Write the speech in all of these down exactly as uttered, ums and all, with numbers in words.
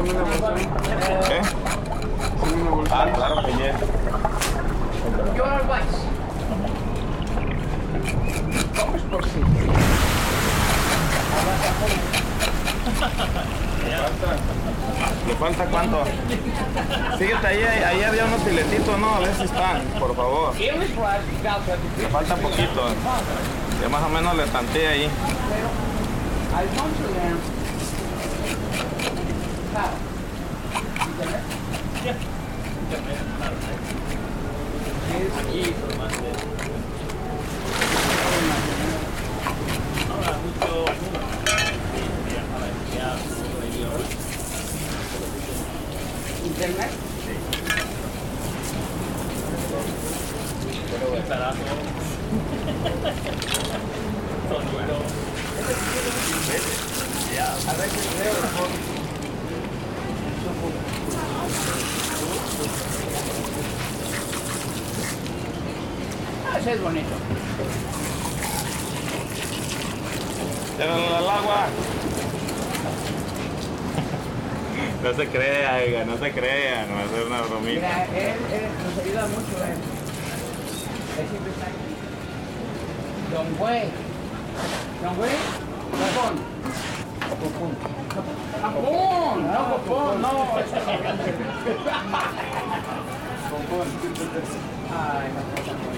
¿Qué? Ah, claro que ya. Yo no vais. Vamos por sí. ¿Le falta cuánto? Síguete ahí, ahí había unos filetitos, ¿no? A ver si están, por favor. Le falta poquito. Ya más o menos le tanteé ahí. ¿Internet? Sí. Pero estará A veces veo la foto. Ah, ese es bonito. Llévalo al agua. No se crea, oiga, no se crea, no va a ser una bromita. Mira, él, él nos ayuda mucho, él. Él siempre está aquí. Don Güey. Don Güey, Japón. Japón. Japón, no Japón, no. Japón. Ay, no pasa nada.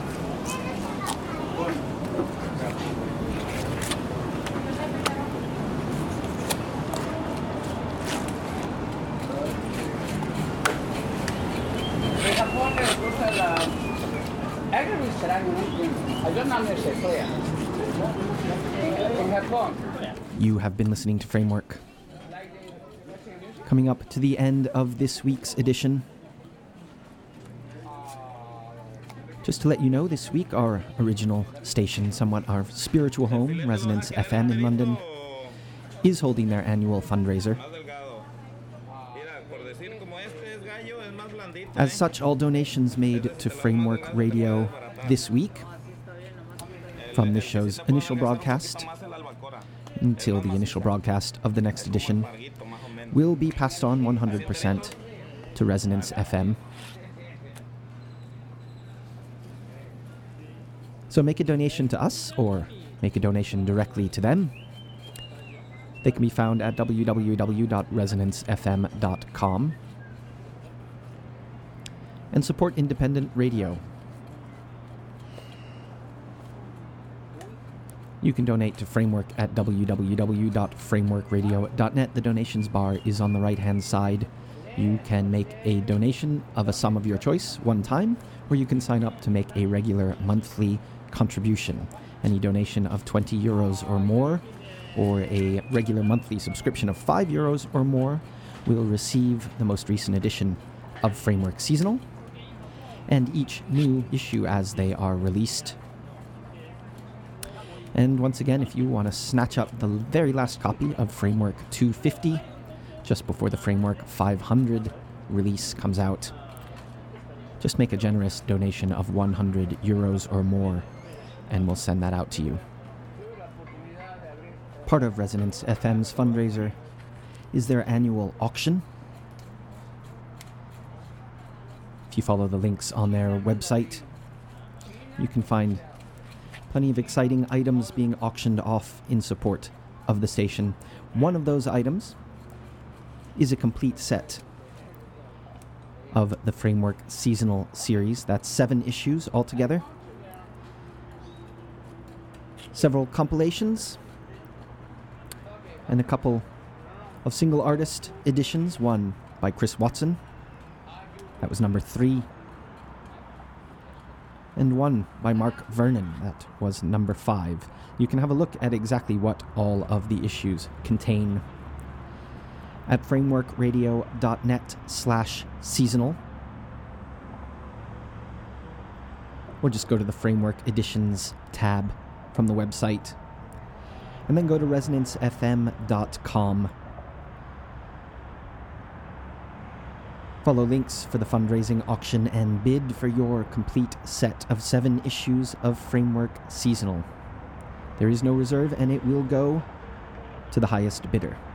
En Japón les gusta la... Hay que visitar un tiempo. Yo no me sé, fue. En Japón. You have been listening to Framework. Coming up to the end of this week's edition. Just to let you know, this week our original station, somewhat our spiritual home, Resonance F M in London, is holding their annual fundraiser. As such, all donations made to Framework Radio this week, from this show's initial broadcast until the initial broadcast of the next edition, will be passed on one hundred percent to Resonance F M. So make a donation to us, or make a donation directly to them. They can be found at w w w dot resonance f m dot com. And support independent radio. You can donate to Framework at w w w dot framework radio dot net. The donations bar is on the right-hand side. You can make a donation of a sum of your choice one time, or you can sign up to make a regular monthly contribution. Any donation of twenty euros or more, or a regular monthly subscription of five euros or more, will receive the most recent edition of Framework Seasonal, and each new issue as they are released. And once again, if you want to snatch up the very last copy of Framework two fifty, just before the Framework five hundred release comes out, just make a generous donation of one hundred euros or more, and we'll send that out to you. Part of Resonance F M's fundraiser is their annual auction. If you follow the links on their website, you can find plenty of exciting items being auctioned off in support of the station. One of those items is a complete set of the Framework Seasonal series. That's seven issues altogether. Several compilations, and a couple of single artist editions, one by Chris Watson, that was number three, and one by Mark Vernon, that was number five. You can have a look at exactly what all of the issues contain at frameworkradio.net slash seasonal, or just go to the Framework Editions tab from the website, and then go to resonance f m dot com. Follow links for the fundraising auction and bid for your complete set of seven issues of Framework Seasonal. There is no reserve, and it will go to the highest bidder.